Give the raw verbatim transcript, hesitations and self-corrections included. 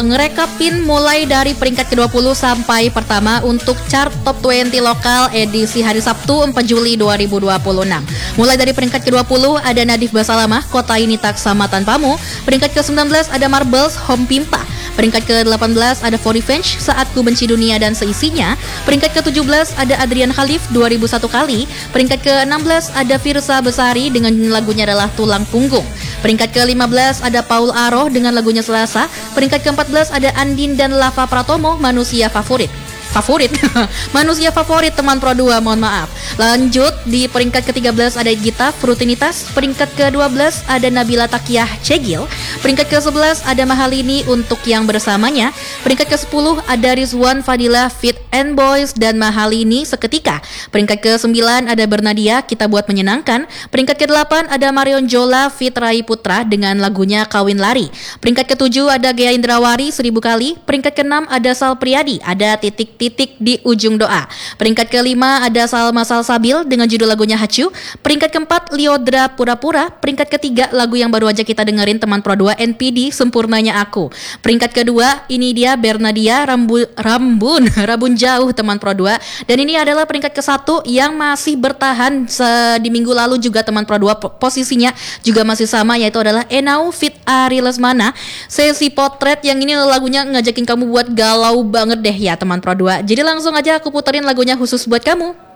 ngerekapin mulai dari peringkat ke dua puluh sampai pertama untuk chart Top dua puluh lokal edisi hari Sabtu empat Juli dua ribu dua puluh enam. Mulai dari peringkat ke dua puluh ada Nadif Basalamah, Kota Ini Tak Sama Tanpamu. Peringkat ke sembilan belas ada Marbles, Home Pimpa. Peringkat ke delapan belas ada For Revenge, Saat Ku Benci Dunia dan Seisinya. Peringkat ke tujuh belas ada Adrian Khalif, dua ribu satu Kali. Peringkat ke enam belas ada Firsa Besari dengan lagunya adalah Tulang Punggung. Peringkat ke lima belas ada Paul Aroh dengan lagunya Selasa. Peringkat ke empat belas ada Andin dan Lava Pratomo, Manusia Favorit. Favorit Manusia Favorit teman Pro dua, mohon maaf. Lanjut di peringkat ke tiga belas ada Gita Rutinitas. Peringkat ke dua belas ada Nabila Takiyah Cegil. Peringkat ke sebelas ada Mahalini Untuk Yang Bersamanya. Peringkat ke sepuluh ada Rizwan Fadilah Fit and Boys dan Mahalini Seketika. Peringkat ke sembilan ada Bernadia Kita Buat Menyenangkan. Peringkat ke delapan ada Marion Jola Fit Rai Putra dengan lagunya Kawin Lari. Peringkat ke tujuh ada Gea Indrawari Seribu Kali. Peringkat ke enam ada Sal Priadi, ada titik titik di ujung doa. Peringkat kelima ada Salma Salsabil dengan judul lagunya Hacu. Peringkat keempat Liodra Pura-Pura. Peringkat ketiga lagu yang baru aja kita dengerin teman Pro dua, N P D Sempurnanya Aku. Peringkat kedua ini dia Bernadia Rambu, Rambun Rabun Jauh teman Pro dua. Dan ini adalah peringkat ke satu yang masih bertahan se- di minggu lalu juga teman Pro dua. Posisinya juga masih sama, yaitu adalah Enau Fit Ari Lesmana, Sesi Potret, yang ini lagunya ngajakin kamu buat galau banget deh ya teman Pro dua. Jadi langsung aja aku puterin lagunya khusus buat kamu.